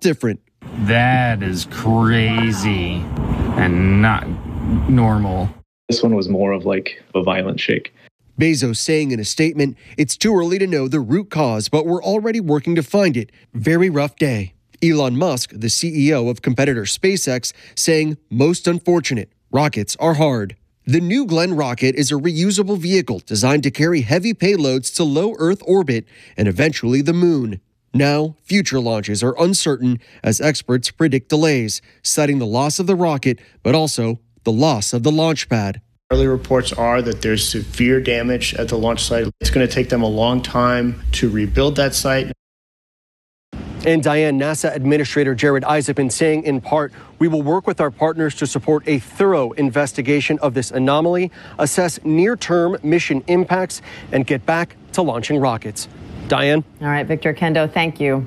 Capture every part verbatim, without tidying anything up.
different. That is crazy and not normal. This one was more of like a violent shake. Bezos saying in a statement, it's too early to know the root cause, but we're already working to find it. Very rough day. Elon Musk, the C E O of competitor SpaceX, saying, most unfortunate, rockets are hard. The New Glenn rocket is a reusable vehicle designed to carry heavy payloads to low Earth orbit and eventually the moon. Now, future launches are uncertain as experts predict delays, citing the loss of the rocket, but also the loss of the launch pad. Early reports are that there's severe damage at the launch site. It's going to take them a long time to rebuild that site. And Diane, NASA Administrator Jared Isaacman saying in part, we will work with our partners to support a thorough investigation of this anomaly, assess near-term mission impacts, and get back to launching rockets. Diane? All right, Victor Kendo, thank you.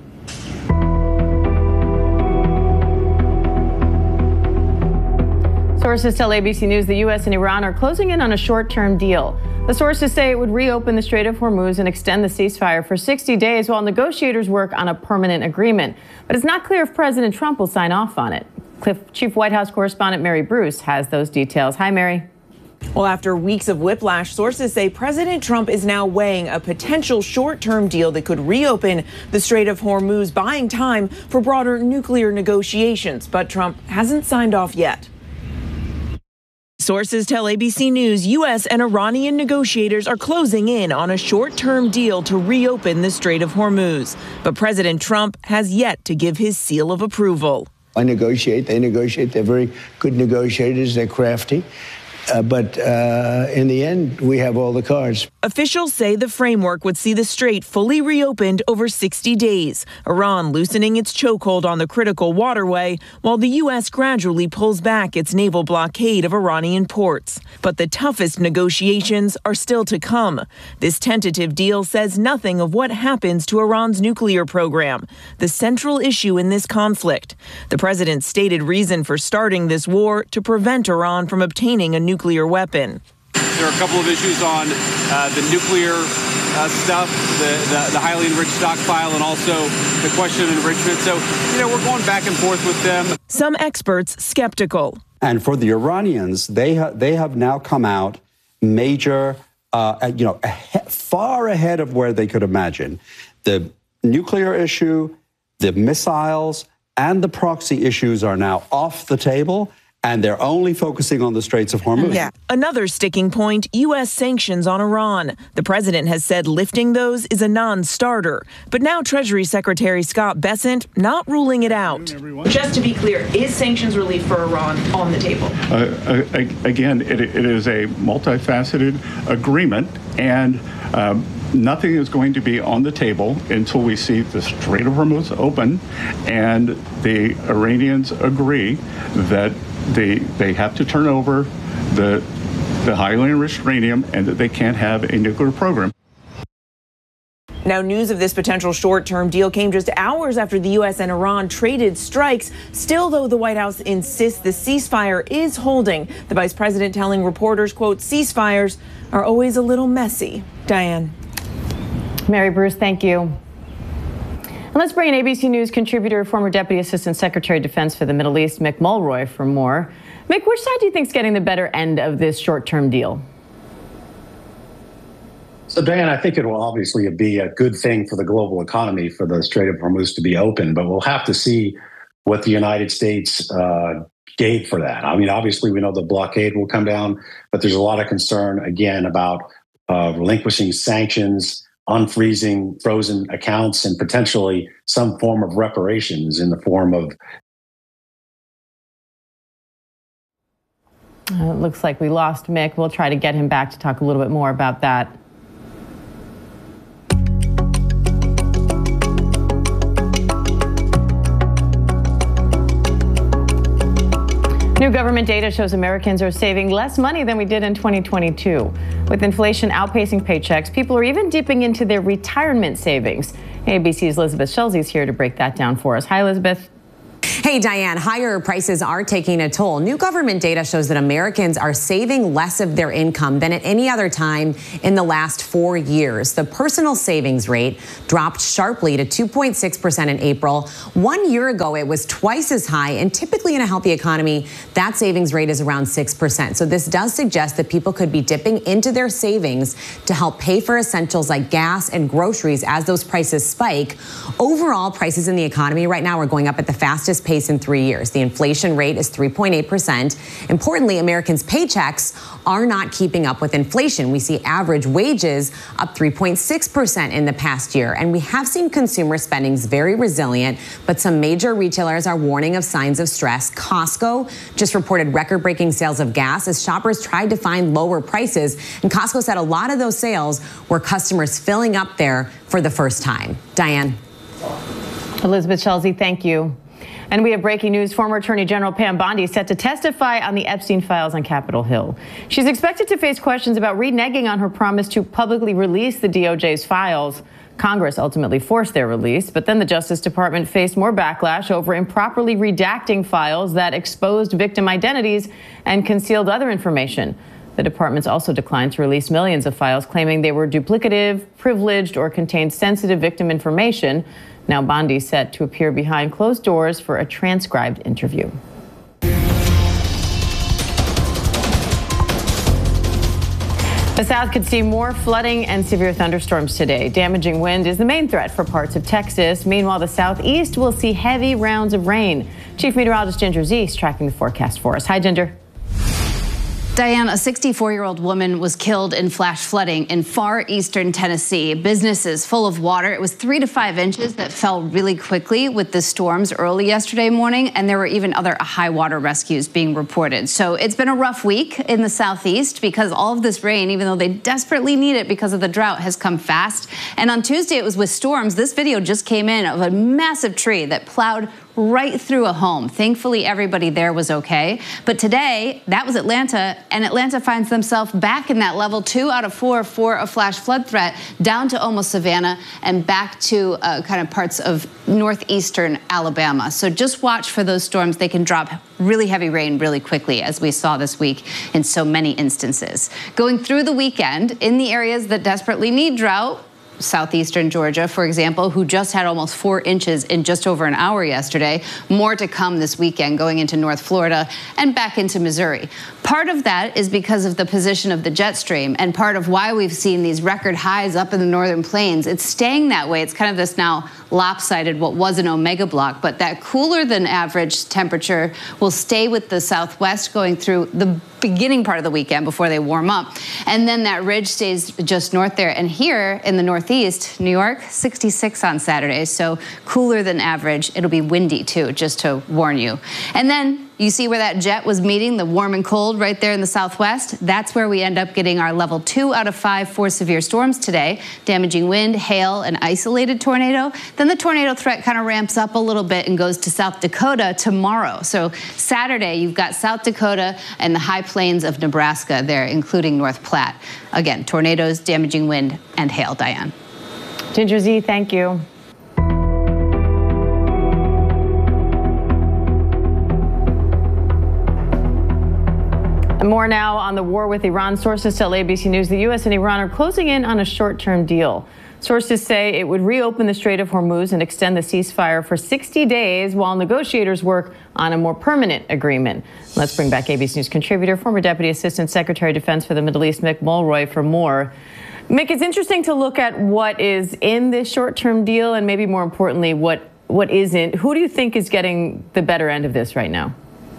Sources tell A B C News the U S and Iran are closing in on a short-term deal. The sources say it would reopen the Strait of Hormuz and extend the ceasefire for sixty days while negotiators work on a permanent agreement. But it's not clear if President Trump will sign off on it. Chief White House correspondent Mary Bruce has those details. Hi, Mary. Well, after weeks of whiplash, sources say President Trump is now weighing a potential short-term deal that could reopen the Strait of Hormuz, buying time for broader nuclear negotiations. But Trump hasn't signed off yet. Sources tell A B C News U S and Iranian negotiators are closing in on a short-term deal to reopen the Strait of Hormuz. But President Trump has yet to give his seal of approval. I negotiate, they negotiate, they're very good negotiators, they're crafty. Uh, but uh, in the end, we have all the cards. Officials say the framework would see the strait fully reopened over sixty days, Iran loosening its chokehold on the critical waterway, while the U S gradually pulls back its naval blockade of Iranian ports. But the toughest negotiations are still to come. This tentative deal says nothing of what happens to Iran's nuclear program, the central issue in this conflict. The president's stated reason for starting this war to prevent Iran from obtaining a nuclear nuclear weapon. There are a couple of issues on uh, the nuclear uh, stuff, the, the, the highly enriched stockpile, and also the question of enrichment. So, you know, we're going back and forth with them. Some experts skeptical. And for the Iranians, they, ha- they have now come out major, uh, you know, ahe- far ahead of where they could imagine. The nuclear issue, the missiles, and the proxy issues are now off the table. And they're only focusing on the Straits of Hormuz. Yeah. Another sticking point, U S sanctions on Iran. The president has said lifting those is a non-starter. But now Treasury Secretary Scott Bessent not ruling it out. Just to be clear, is sanctions relief for Iran on the table? Uh, again, it, it is a multifaceted agreement, and um, nothing is going to be on the table until we see the Strait of Hormuz open and the Iranians agree that They they have to turn over the the highly enriched uranium and that they can't have a nuclear program. Now, news of this potential short-term deal came just hours after the U S and Iran traded strikes. Still, though, the White House insists the ceasefire is holding. The vice president telling reporters, quote, ceasefires are always a little messy. Diane. Mary Bruce, thank you. And let's bring in A B C News contributor, former Deputy Assistant Secretary of Defense for the Middle East, Mick Mulroy, for more. Mick, which side do you think is getting the better end of this short-term deal? So, Dan, I think it will obviously be a good thing for the global economy for the Strait of Hormuz to be open, but we'll have to see what the United States uh, gave for that. I mean, obviously, we know the blockade will come down, but there's a lot of concern, again, about uh, relinquishing sanctions, unfreezing frozen accounts, and potentially some form of reparations in the form of. Uh, it looks like we lost Mick. We'll try to get him back to talk a little bit more about that. New government data shows Americans are saving less money than we did in twenty twenty-two. With inflation outpacing paychecks, people are even dipping into their retirement savings. A B C's Elizabeth Schulze is here to break that down for us. Hi, Elizabeth. Hey, Diane, higher prices are taking a toll. New government data shows that Americans are saving less of their income than at any other time in the last four years. The personal savings rate dropped sharply to two point six percent in April. One year ago, it was twice as high, and typically in a healthy economy, that savings rate is around six percent. So this does suggest that people could be dipping into their savings to help pay for essentials like gas and groceries as those prices spike. Overall, prices in the economy right now are going up at the fastest pace in three years. The inflation rate is three point eight percent. Importantly, Americans' paychecks are not keeping up with inflation. We see average wages up three point six percent in the past year, and we have seen consumer spendings very resilient, but some major retailers are warning of signs of stress. Costco just reported record-breaking sales of gas as shoppers tried to find lower prices, and Costco said a lot of those sales were customers filling up there for the first time. Diane. Elizabeth Schulze, thank you. And we have breaking news. Former Attorney General Pam Bondi set to testify on the Epstein files on Capitol Hill. She's expected to face questions about reneging on her promise to publicly release the D O J's files. Congress ultimately forced their release, but then the Justice Department faced more backlash over improperly redacting files that exposed victim identities and concealed other information. The department's also declined to release millions of files, claiming they were duplicative, privileged, or contained sensitive victim information. Now Bondi set to appear behind closed doors for a transcribed interview. The South could see more flooding and severe thunderstorms today. Damaging wind is the main threat for parts of Texas. Meanwhile, the Southeast will see heavy rounds of rain. Chief Meteorologist Ginger Zee is tracking the forecast for us. Hi, Ginger. Diane, a sixty-four-year-old woman was killed in flash flooding in far eastern Tennessee. Businesses full of water. It was three to five inches that fell really quickly with the storms early yesterday morning, and there were even other high water rescues being reported. So it's been a rough week in the Southeast because all of this rain, even though they desperately need it because of the drought, has come fast. And on Tuesday, it was with storms. This video just came in of a massive tree that plowed right through a home. Thankfully, everybody there was okay. But today, that was Atlanta, and Atlanta finds themselves back in that level two out of four for a flash flood threat, down to almost Savannah and back to uh, kind of parts of northeastern Alabama. So just watch for those storms. They can drop really heavy rain really quickly, as we saw this week in so many instances. Going through the weekend, in the areas that desperately need drought, southeastern Georgia, for example, who just had almost four inches in just over an hour yesterday. More to come this weekend, going into North Florida and back into Missouri. Part of that is because of the position of the jet stream, and part of why we've seen these record highs up in the northern plains. It's staying that way. It's kind of this now lopsided, what was an omega block, but that cooler than average temperature will stay with the southwest going through the beginning part of the weekend before they warm up. And then that ridge stays just north there. And here in the northeast, New York, sixty-six on Saturday. So cooler than average. It'll be windy too, just to warn you. And then you see where that jet was meeting, the warm and cold right there in the southwest. That's where we end up getting our level two out of five for severe storms today. Damaging wind, hail, and isolated tornado. Then the tornado threat kind of ramps up a little bit and goes to South Dakota tomorrow. So Saturday, you've got South Dakota and the high plains of Nebraska there, including North Platte. Again, tornadoes, damaging wind, and hail. Diane. Ginger Zee, thank you. More now on the war with Iran. Sources tell A B C News the U S and Iran are closing in on a short-term deal. Sources say it would reopen the Strait of Hormuz and extend the ceasefire for sixty days while negotiators work on a more permanent agreement. Let's bring back A B C News contributor, former Deputy Assistant Secretary of Defense for the Middle East, Mick Mulroy, for more. Mick, it's interesting to look at what is in this short-term deal and maybe more importantly, what, what isn't. Who do you think is getting the better end of this right now?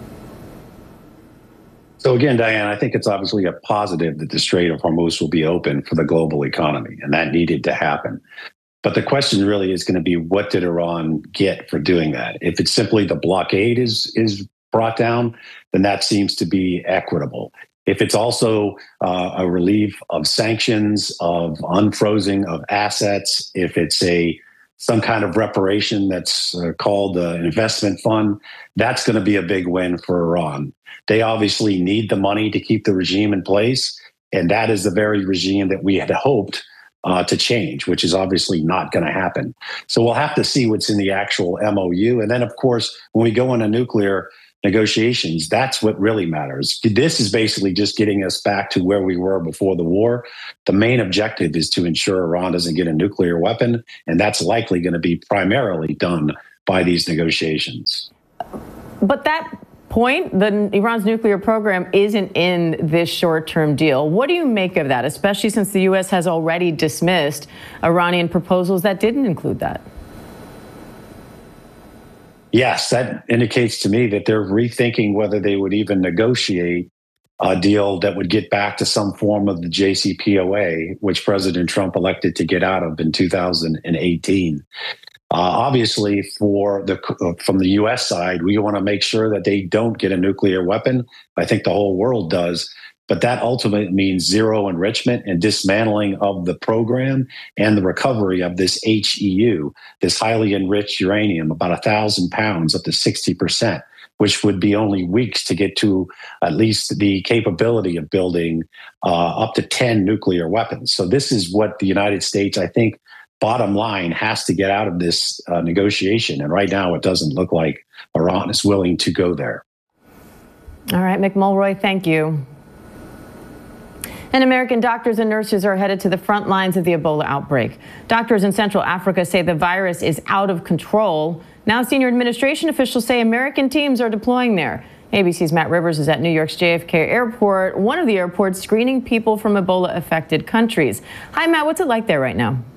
So again, Diane, I think it's obviously a positive that the Strait of Hormuz will be open for the global economy, and that needed to happen. But the question really is going to be, what did Iran get for doing that? If it's simply the blockade is is brought down, then that seems to be equitable. If it's also uh, a relief of sanctions, of unfrozen of assets, if it's a some kind of reparation that's uh, called uh, an investment fund, that's going to be a big win for Iran. They obviously need the money to keep the regime in place, and that is the very regime that we had hoped uh, to change, which is obviously not going to happen. So we'll have to see what's in the actual M O U. And then, of course, when we go into nuclear negotiations, that's what really matters. This is basically just getting us back to where we were before the war. The main objective is to ensure Iran doesn't get a nuclear weapon, and that's likely going to be primarily done by these negotiations. But that point, the Iran's nuclear program isn't in this short-term deal. What do you make of that, especially since the U S has already dismissed Iranian proposals that didn't include that? Yes, that indicates to me that they're rethinking whether they would even negotiate a deal that would get back to some form of the J C P O A, which President Trump elected to get out of in two thousand eighteen. Uh, obviously, for the uh, from the U S side, we want to make sure that they don't get a nuclear weapon. I think the whole world does. But that ultimately means zero enrichment and dismantling of the program and the recovery of this H E U, this highly enriched uranium, about one thousand pounds, up to sixty percent, which would be only weeks to get to at least the capability of building uh, up to ten nuclear weapons. So this is what the United States, I think, bottom line, has to get out of this uh, negotiation. And right now, it doesn't look like Iran is willing to go there. All right, Mick Mulroy, thank you. And American doctors and nurses are headed to the front lines of the Ebola outbreak. Doctors in Central Africa say the virus is out of control. Now senior administration officials say American teams are deploying there. A B C's Matt Rivers is at New York's J F K Airport, one of the airports screening people from Ebola-affected countries. Hi, Matt. What's it like there right now?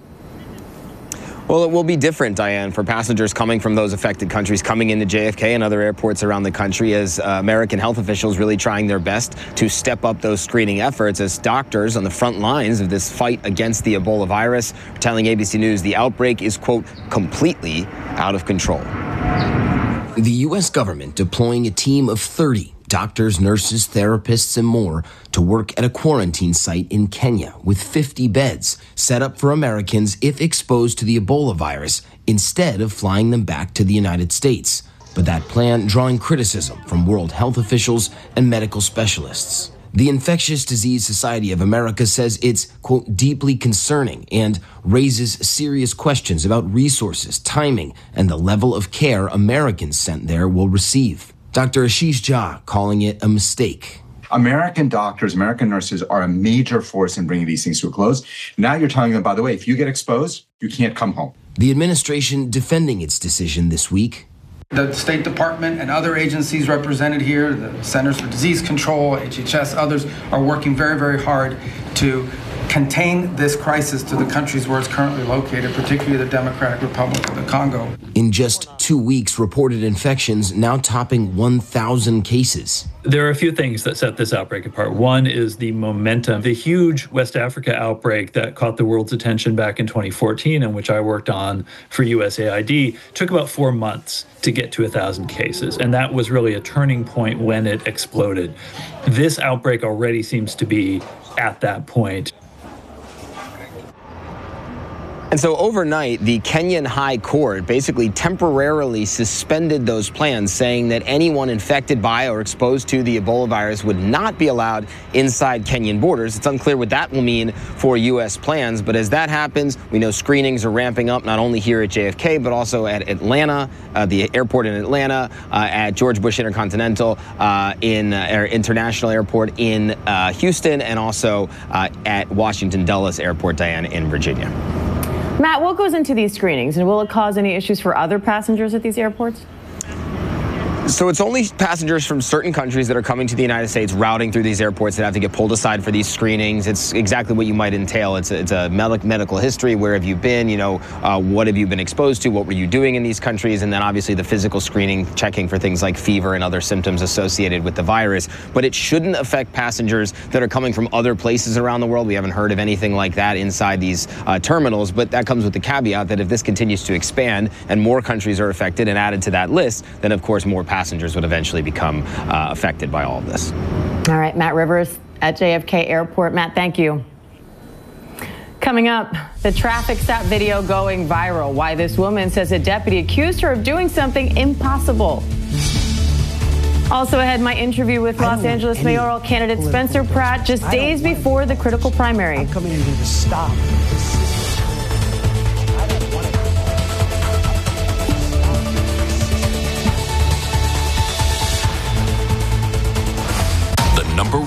Well, it will be different, Diane, for passengers coming from those affected countries coming into J F K and other airports around the country, as uh, American health officials really trying their best to step up those screening efforts, as doctors on the front lines of this fight against the Ebola virus are telling A B C News the outbreak is, quote, completely out of control. The U S government deploying a team of thirty doctors, nurses, therapists, and more to work at a quarantine site in Kenya with fifty beds set up for Americans if exposed to the Ebola virus instead of flying them back to the United States. But that plan drawing criticism from World Health officials and medical specialists. The Infectious Disease Society of America says it's, quote, deeply concerning and raises serious questions about resources, timing, and the level of care Americans sent there will receive. Doctor Ashish Jha calling it a mistake. American doctors, American nurses are a major force in bringing these things to a close. Now you're telling them, by the way, if you get exposed, you can't come home. The administration defending its decision this week. The State Department and other agencies represented here, the Centers for Disease Control, H H S, others are working very, very hard to contain this crisis to the countries where it's currently located, particularly the Democratic Republic of the Congo. In just two weeks, reported infections now topping one thousand cases. There are a few things that set this outbreak apart. One is the momentum. The huge West Africa outbreak that caught the world's attention back in twenty fourteen, and which I worked on for U S A I D, took about four months to get to one thousand cases. And that was really a turning point when it exploded. This outbreak already seems to be at that point. And so overnight, the Kenyan High Court basically temporarily suspended those plans, saying that anyone infected by or exposed to the Ebola virus would not be allowed inside Kenyan borders. It's unclear what that will mean for U S plans. But as that happens, we know screenings are ramping up, not only here at J F K, but also at Atlanta, uh, the airport in Atlanta, uh, at George Bush Intercontinental, uh, in uh, International Airport in uh, Houston, and also uh, at Washington Dulles Airport, Diane, in Virginia. Matt, what goes into these screenings, and will it cause any issues for other passengers at these airports? So it's only passengers from certain countries that are coming to the United States routing through these airports that have to get pulled aside for these screenings. It's exactly what you might entail. It's a, it's a med- medical history. Where have you been? You know, uh, what have you been exposed to? What were you doing in these countries? And then obviously the physical screening, checking for things like fever and other symptoms associated with the virus. But it shouldn't affect passengers that are coming from other places around the world. We haven't heard of anything like that inside these uh, terminals. But that comes with the caveat that if this continues to expand and more countries are affected and added to that list, then of course more passengers Passengers would eventually become uh, affected by all of this. All right, Matt Rivers at J F K Airport. Matt, thank you. Coming up, the traffic stop video going viral. Why this woman says a deputy accused her of doing something impossible. Also ahead, my interview with Los Angeles mayoral candidate Spencer Pratt just days before the critical primary. I'm coming in here to stop the system.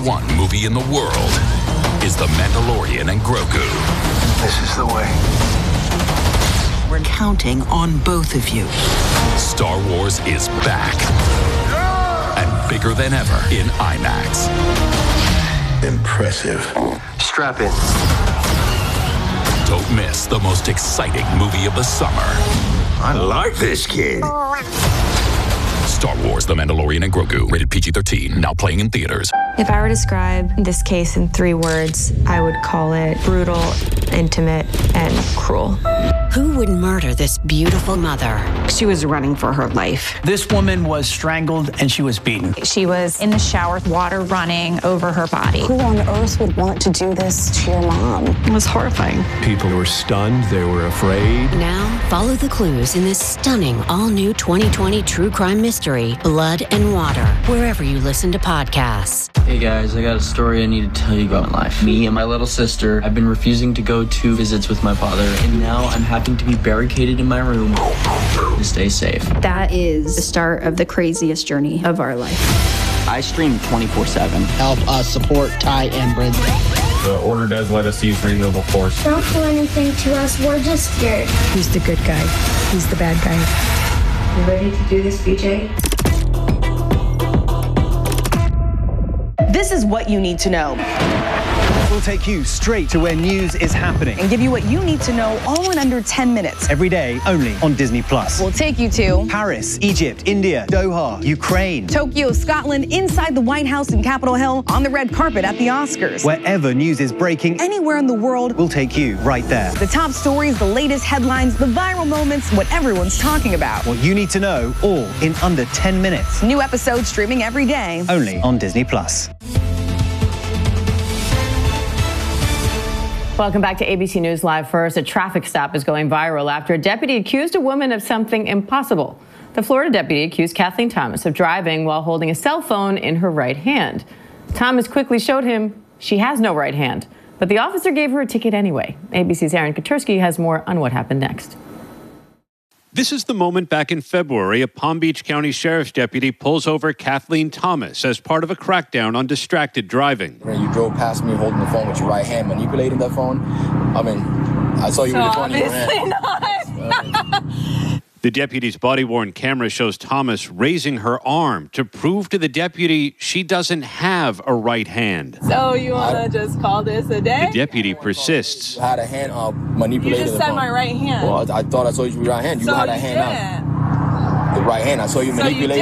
one movie in the world is The Mandalorian and Grogu. This is the way. We're counting on both of you. Star Wars is back. And bigger than ever in IMAX. Impressive. Strap in. Don't miss the most exciting movie of the summer. I like this kid. Star Wars, The Mandalorian and Grogu. Rated P G thirteen. Now playing in theaters. If I were to describe this case in three words, I would call it brutal, intimate, and cruel. Who would murder this beautiful mother? She was running for her life. This woman was strangled and she was beaten. She was in the shower, water running over her body. Who on earth would want to do this to your mom? It was horrifying. People were stunned. They were afraid. Now, follow the clues in this stunning all-new twenty twenty true crime mystery, Blood and Water, wherever you listen to podcasts. Hey guys, I got a story I need to tell you about my life. Me and my little sister have been refusing to go to visits with my father, and now I'm having to be barricaded in my room to stay safe. That is the start of the craziest journey of our life. I stream twenty-four seven. Help us support Ty and Brenda. The order does let us use reasonable force. Don't do anything to us, we're just scared. Who's the good guy? Who's the bad guy? You ready to do this, B J? This is what you need to know. We'll take you straight to where news is happening and give you what you need to know all in under ten minutes. Every day, only on Disney Plus. We'll take you to Paris, Egypt, India, Doha, Ukraine, Tokyo, Scotland, inside the White House in Capitol Hill, on the red carpet at the Oscars. Wherever news is breaking, anywhere in the world, we'll take you right there. The top stories, the latest headlines, the viral moments, what everyone's talking about. What you need to know, all in under ten minutes. New episodes streaming every day. Only on Disney Plus. Welcome back to A B C News Live. First, a traffic stop is going viral after a deputy accused a woman of something impossible. The Florida deputy accused Kathleen Thomas of driving while holding a cell phone in her right hand. Thomas quickly showed him she has no right hand, but the officer gave her a ticket anyway. A B C's Aaron Katursky has more on what happened next. This is the moment back in February a Palm Beach County Sheriff's deputy pulls over Kathleen Thomas as part of a crackdown on distracted driving. When you drove past me holding the phone with your right hand, manipulating that phone, I mean, I saw you so with the phone in your hand. Not. The deputy's body-worn camera shows Thomas raising her arm to prove to the deputy she doesn't have a right hand. So you want to just call this a day? The deputy persists. You had a hand uh, manipulated. You just said my right hand. Well, I, I thought I saw you with your right hand. You so had a hand out. The right hand. I saw you so manipulate.